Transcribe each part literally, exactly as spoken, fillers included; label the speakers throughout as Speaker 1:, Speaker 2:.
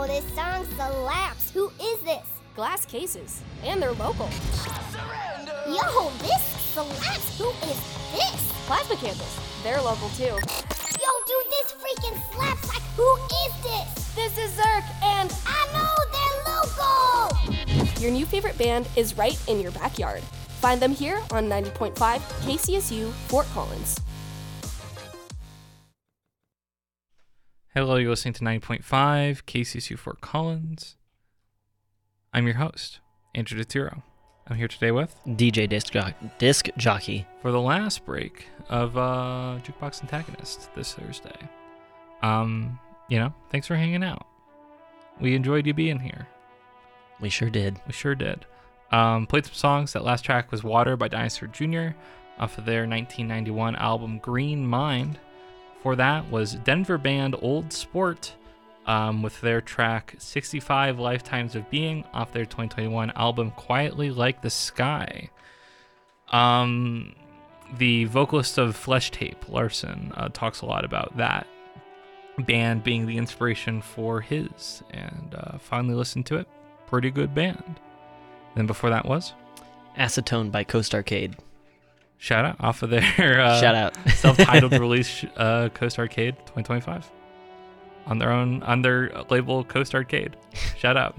Speaker 1: Oh, this song slaps. Who is this?
Speaker 2: Glass Cases, and they're local.
Speaker 1: Yo, this slaps. Who is this?
Speaker 2: Plasma Candles, they're local too.
Speaker 1: Yo, dude, this freaking slaps. Like, who is this?
Speaker 2: This is Zerk, and
Speaker 1: I know they're local.
Speaker 2: Your new favorite band is right in your backyard. Find them here on ninety point five K C S U Fort Collins.
Speaker 3: Hello, you're listening to ninety point five K C S U Fort Collins. I'm your host, Andrew DeTuro. I'm here today with
Speaker 4: D J Disc, jo- Disc Jockey
Speaker 3: for the last break of uh, Jukebox Antagonist this Thursday. Um, you know, thanks for hanging out. We enjoyed you being here.
Speaker 4: We sure did.
Speaker 3: We sure did. Um, played some songs. That last track was Water by Dinosaur Junior off of their nineteen ninety-one album Green Mind. Before that was Denver band Old Sport um, with their track sixty-five Lifetimes of Being off their twenty twenty-one album Quietly Like the Sky. Um, the vocalist of Flesh Tape, Larson, uh, talks a lot about that band being the inspiration for his, and uh, finally listened to it. Pretty good band. Then before that was
Speaker 4: Acetone by Coast Arcade.
Speaker 3: Shout out off of their uh,
Speaker 4: Shout out
Speaker 3: self-titled release, uh, Coast Arcade twenty twenty-five, on their own on their label Coast Arcade. Shout out.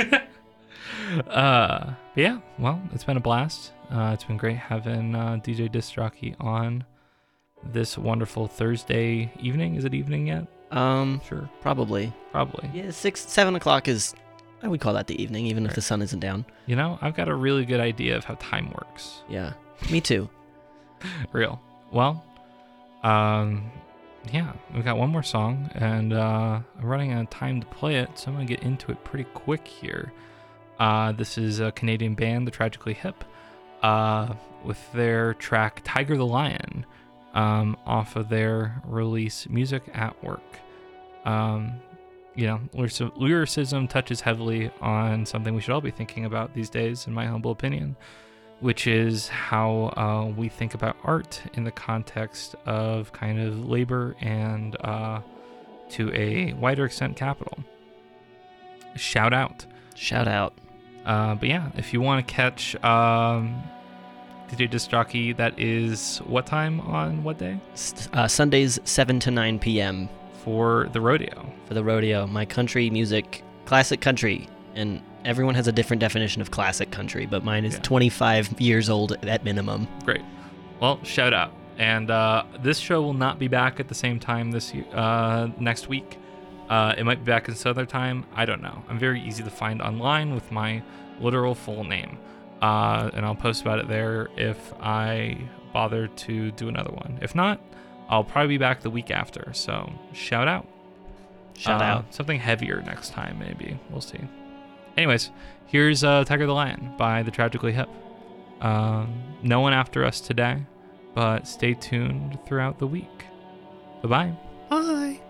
Speaker 3: uh, but yeah, well, it's been a blast. Uh, it's been great having uh, D J Disc Jockey on this wonderful Thursday evening. Is it evening yet?
Speaker 4: Um,
Speaker 3: Sure,
Speaker 4: probably.
Speaker 3: probably.
Speaker 4: Yeah, six, seven o'clock is. I would call that the evening, even
Speaker 3: Right.
Speaker 4: if the sun isn't down.
Speaker 3: You know, I've got a really good idea of how time works.
Speaker 4: Yeah, me too.
Speaker 3: Real. Well, um, yeah, we've got one more song, and uh, I'm running out of time to play it, so I'm going to get into it pretty quick here. Uh, this is a Canadian band, The Tragically Hip, uh, with their track Tiger the Lion um, off of their release Music at Work. Um, you know, lyric- lyricism touches heavily on something we should all be thinking about these days, in my humble opinion, which is how uh, we think about art in the context of kind of labor and, uh, to a wider extent, capital. Shout out.
Speaker 4: Shout out.
Speaker 3: Uh, but yeah, if you want to catch um, D J Disc Jockey, that is what time on what day?
Speaker 4: S- Uh, Sundays, seven to nine p.m.
Speaker 3: For the rodeo.
Speaker 4: for the rodeo. My country music, classic country. And everyone has a different definition of classic country, but mine is
Speaker 3: Yeah.
Speaker 4: twenty-five years old at minimum.
Speaker 3: Great. Well, shout out. And uh, this show will not be back at the same time this year, uh, next week. Uh, it might be back in Southern time. I don't know. I'm very easy to find online with my literal full name. Uh, and I'll post about it there if I bother to do another one. If not, I'll probably be back the week after. So shout out.
Speaker 4: Shout
Speaker 3: Uh,
Speaker 4: out.
Speaker 3: Something heavier next time, maybe. We'll see. Anyways, here's uh, Tiger the Lion by The Tragically Hip. Um, no one after us today, but stay tuned throughout the week. Bye-bye.
Speaker 4: Bye.